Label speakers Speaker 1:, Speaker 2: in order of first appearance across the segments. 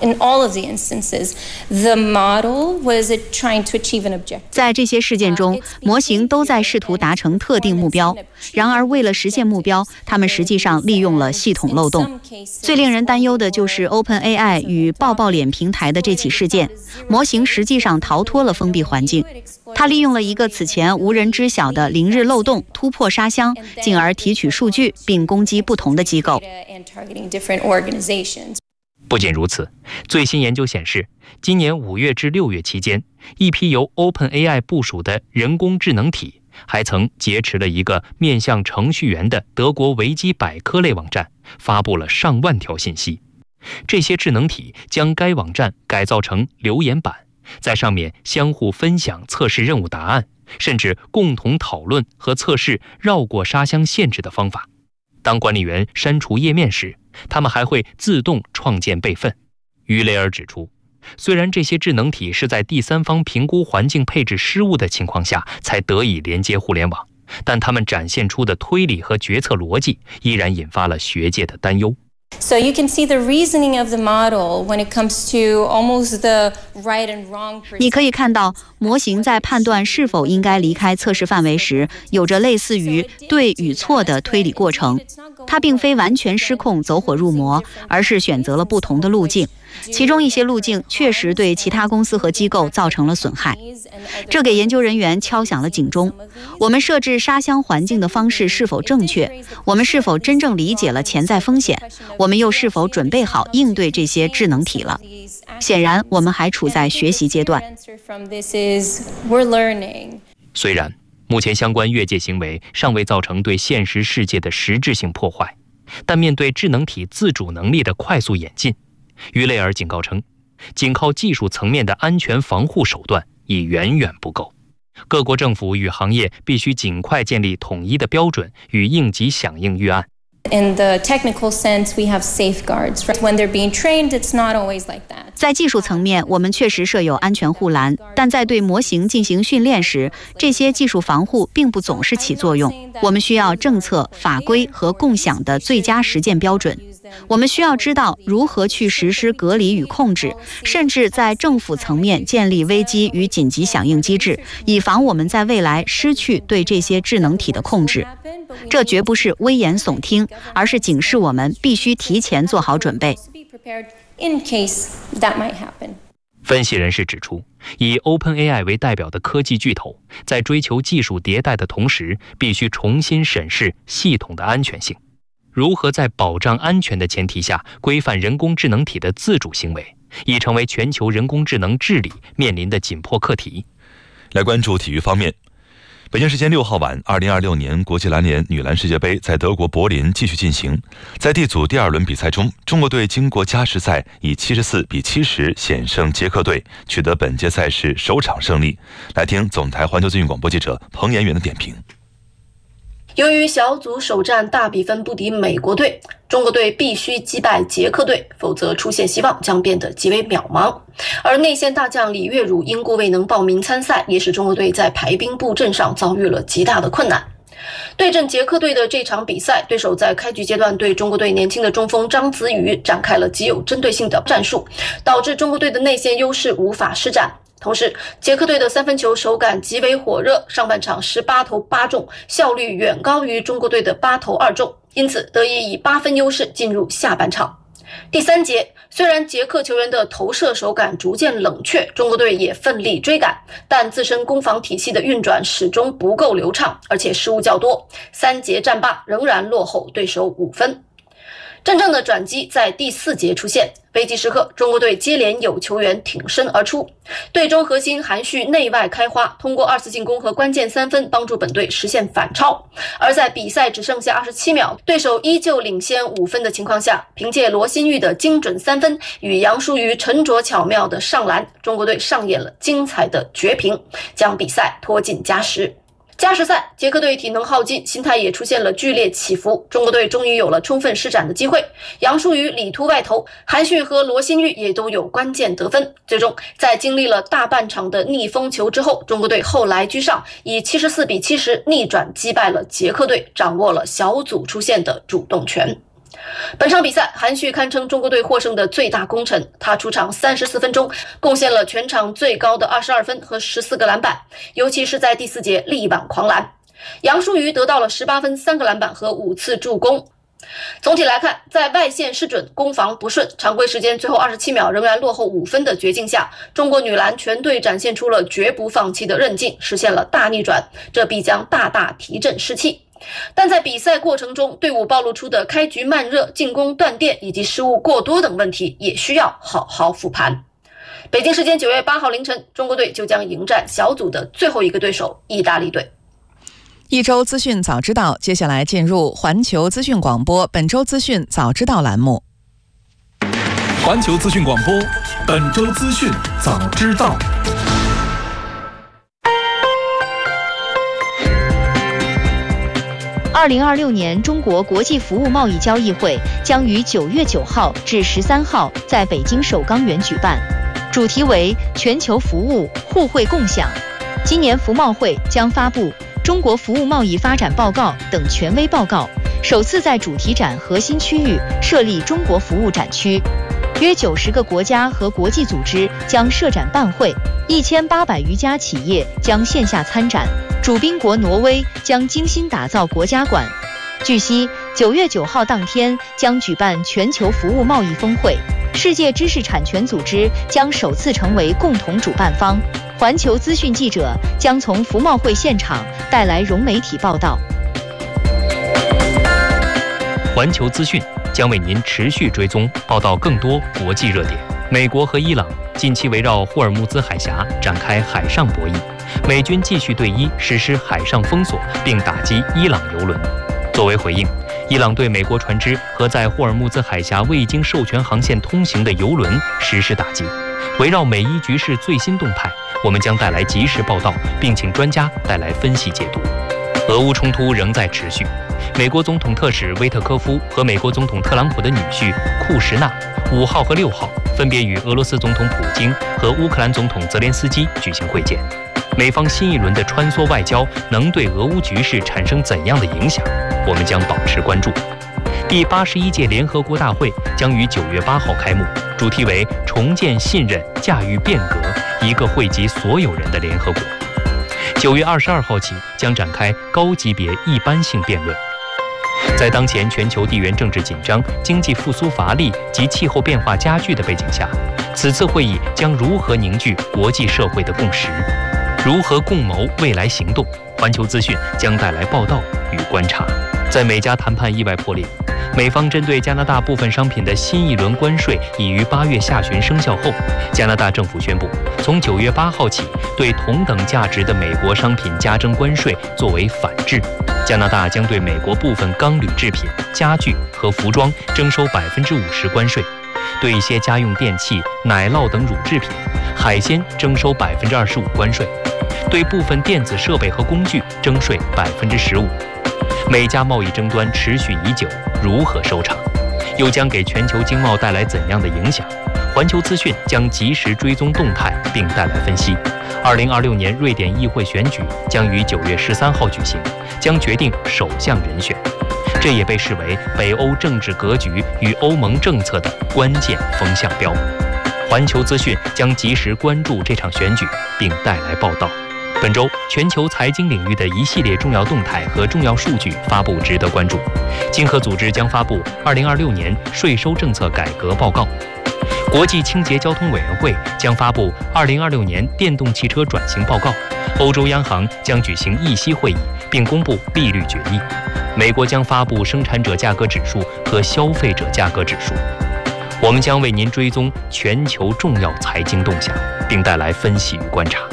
Speaker 1: In all of the instances, the model was trying to achieve an objective.
Speaker 2: 在这些事件中，模型都在试图达成特定目标。然而，为了实现目标，他们实际上利用了系统漏洞。最令人担忧的就是 OpenAI 与抱抱脸平台的这起事件，模型实际上逃脱了封闭环境。它利用了一个此前无人知晓的零日漏洞，突破沙箱，进而提取数据，并攻击不同的机构。
Speaker 3: 不仅如此，最新研究显示，今年5月至6月期间，一批由 OpenAI 部署的人工智能体还曾劫持了一个面向程序员的德国维基百科类网站，发布了上万条信息。这些智能体将该网站改造成留言板，在上面相互分享测试任务答案，甚至共同讨论和测试绕过沙箱限制的方法。当管理员删除页面时，他们还会自动创建备份。于雷尔指出，虽然这些智能体是在第三方评估环境配置失误的情况下才得以连接互联網，但他们展现出的推理和决策逻辑依然引发了学界的担忧。
Speaker 1: So you can see the reasoning of the model when it comes to almost the right and wrong.
Speaker 2: 你可以看到，模型在判断是否应该离开测试范围时，有着类似于对与错的推理过程。它并非完全失控走火入魔，而是选择了不同的路径。其中一些路径确实对其他公司和机构造成了损害，这给研究人员敲响了警钟。我们设置沙箱环境的方式是否正确？我们是否真正理解了潜在风险？我们又是否准备好应对这些智能体了？显然，我们还处在学习阶段。
Speaker 3: 虽然目前相关越界行为尚未造成对现实世界的实质性破坏，但面对智能体自主能力的快速演进，于雷尔警告称，仅靠技术层面的安全防护手段已远远不够。各国政府与行业必须尽快建立统一的标准与应急响应预案。
Speaker 1: In the technical sense, we have safeguards. When they're being trained, it's not always like that.
Speaker 2: 在技术层面，我们确实设有安全护栏，但在对模型进行训练时，这些技术防护并不总是起作用。我们需要政策、法规和共享的最佳实践标准。我们需要知道如何去实施隔离与控制，甚至在政府层面建立危机与紧急响应机制，以防我们在未来失去对这些智能体的控制。这绝不是危言耸听，而是警示我们必须提前做好准备。
Speaker 3: 分析人士指出，以 OpenAI 为代表的科技巨头，在追求技术迭代的同时，必须重新审视系统的安全性。如何在保障安全的前提下规范人工智能体的自主行为，已成为全球人工智能治理面临的紧迫课题。
Speaker 4: 来关注体育方面，北京时间6号晚，2026年国际篮联女篮世界杯在德国柏林继续进行。在D组第2轮比赛中，中国队经过加时赛以74-70险胜捷克队，取得本届赛事首场胜利。来听总台环球资讯广播记者彭延元的点评。
Speaker 5: 由于小组首战大比分不敌美国队，中国队必须击败捷克队，否则出现希望将变得极为渺茫。而内线大将李月汝因故未能报名参赛，也使中国队在排兵布阵上遭遇了极大的困难。对阵捷克队的这场比赛，对手在开局阶段对中国队年轻的中锋张子宇展开了极有针对性的战术，导致中国队的内线优势无法施展。同时，捷克队的三分球手感极为火热，上半场18投8中，效率远高于中国队的8投2中，因此得以以8分优势进入下半场。第3节，虽然捷克球员的投射手感逐渐冷却，中国队也奋力追赶，但自身攻防体系的运转始终不够流畅，而且失误较多，3节战罢仍然落后对手5分。真正的转机在第4节出现，危急时刻，中国队接连有球员挺身而出，队中核心韩旭内外开花，通过2次进攻和关键3分帮助本队实现反超。而在比赛只剩下27秒，对手依旧领先5分的情况下，凭借罗新玉的精准3分与杨舒瑜沉着巧妙的上篮，中国队上演了精彩的绝平，将比赛拖进加时。加时赛，捷克队体能耗尽，心态也出现了剧烈起伏，中国队终于有了充分施展的机会。杨舒瑜里突外投，韩旭和罗新玉也都有关键得分。最终，在经历了大半场的逆风球之后，中国队后来居上，以74-70逆转击败了捷克队，掌握了小组出线的主动权。 本场比赛，韩旭堪称中国队获胜的最大功臣。他出场34分钟，贡献了全场最高的22分和14个篮板，尤其是在第4节力挽狂澜。杨舒瑜得到了18分、3个篮板和5次助攻。总体来看，在外线失准、攻防不顺、常规时间最后27秒仍然落后5分的绝境下，中国女篮全队展现出了绝不放弃的韧劲，实现了大逆转，这必将大大提振士气。但在比赛过程中，队伍暴露出的开局慢热、进攻断电以及失误过多等问题，也需要好好复盘。北京时间9月8号凌晨，中国队就将迎战小组的最后一个对手意大利队。
Speaker 6: 一周资讯早知道，接下来进入环球资讯广播本周资讯早知道栏目。
Speaker 7: 环球资讯广播本周资讯早知道。
Speaker 2: 2026年中国国际服务贸易交易会将于9月9号至13号在北京首钢园举办，主题为全球服务互惠共享。今年服贸会将发布中国服务贸易发展报告等权威报告，首次在主题展核心区域设立中国服务展区。约90个国家和国际组织将设展办会，1800余家企业将线下参展。主宾国挪威将精心打造国家馆。据悉，9月9号当天将举办全球服务贸易峰会，世界知识产权组织将首次成为共同主办方。环球资讯记者将从服贸会现场带来融媒体报道。
Speaker 3: 环球资讯将为您持续追踪报道更多国际热点。美国和伊朗近期围绕霍尔木兹海峡展开海上博弈，美军继续对伊实施海上封锁，并打击伊朗油轮。作为回应，伊朗对美国船只和在霍尔木兹海峡未经授权航线通行的油轮实施打击。围绕美伊局势最新动态，我们将带来及时报道，并请专家带来分析解读。俄乌冲突仍在持续，美国总统特使威特科夫和美国总统特朗普的女婿库什纳5号和6号分别与俄罗斯总统普京和乌克兰总统泽连斯基举行会见。美方新一轮的穿梭外交能对俄乌局势产生怎样的影响？我们将保持关注。第81届联合国大会将于9月8号开幕，主题为“重建信任，驾驭变革，一个惠及所有人的联合国”。9月22号起将展开高级别一般性辩论。在当前全球地缘政治紧张、经济复苏乏力及气候变化加剧的背景下，此次会议将如何凝聚国际社会的共识？如何共谋未来行动？环球资讯将带来报道与观察。在美加谈判意外破裂，美方针对加拿大部分商品的新一轮关税已于8月下旬生效后，加拿大政府宣布，从9月8号起，对同等价值的美国商品加征关税作为反制。加拿大将对美国部分钢铝制品、家具和服装征收50%关税，对一些家用电器、奶酪等乳制品、海鲜征收25%关税，对部分电子设备和工具征税15%。美加贸易争端持续已久，如何收场？又将给全球经贸带来怎样的影响？环球资讯将及时追踪动态，并带来分析。2026年瑞典议会选举将于9月13号举行，将决定首相人选。这也被视为北欧政治格局与欧盟政策的关键风向标。环球资讯将及时关注这场选举，并带来报道。本周全球财经领域的一系列重要动态和重要数据发布，值得关注。经合组织将发布2026年税收政策改革报告。国际清洁交通委员会将发布2026年电动汽车转型报告。欧洲央行将举行议息会议，并公布利率决议。美国将发布生产者价格指数和消费者价格指数。我们将为您追踪全球重要财经动向，并带来分析与观察。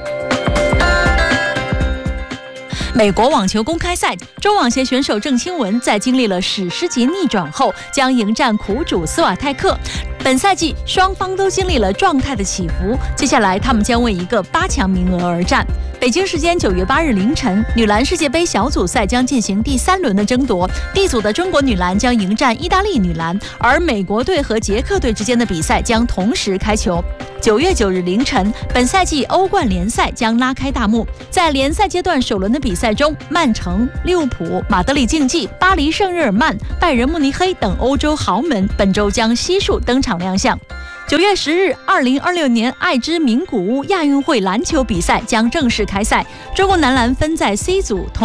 Speaker 8: 美国网球公开赛，中网协选手郑钦文在经历了史诗级逆转后，将迎战苦主斯瓦泰克。本赛季双方都经历了状态的起伏，接下来他们将为一个8强名额而战。 北京时间9月8日凌晨，女篮世界杯小组赛将进行第3轮的争夺。D 组的中国女篮将迎战意大利女篮，而美国队和捷克队之间的比赛将同时开球。9月9日凌晨，本赛季欧冠联赛将拉开大幕。在联赛阶段首轮的比赛中，曼城、利物浦、马德里竞技、巴黎圣日耳曼、拜仁慕尼黑等欧洲豪门本周将悉数登场亮相。9月10日，2026年爱知名古屋亚运会篮球比赛将正式开赛。中国男篮分在 C 组同